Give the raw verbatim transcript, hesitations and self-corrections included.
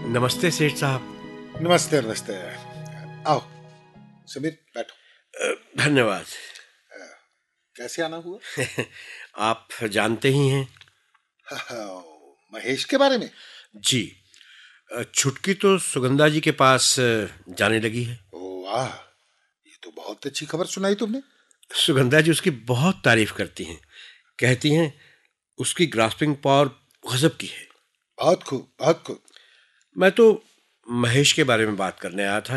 नमस्ते सेठ साहब। नमस्ते नमस्ते। आओ समीर, बैठो। अ, धन्यवाद। कैसे आना हुआ? आप जानते ही हैं। महेश के बारे में? जी, अ, छुटकी तो सुगंधा जी के पास अ, जाने लगी है। ओ वाह, ये तो बहुत अच्छी खबर सुनाई तुमने। सुगंधा जी उसकी बहुत तारीफ करती हैं, कहती हैं उसकी ग्रास्पिंग पावर गजब की है। बहुत खूब बहुत खूब। मैं तो महेश के बारे में बात करने आया था